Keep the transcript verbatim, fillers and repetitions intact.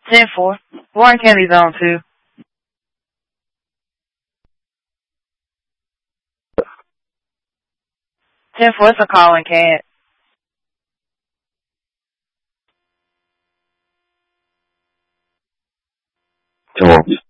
ten four. Warren County's on two. ten four, it's a calling cat. ten one.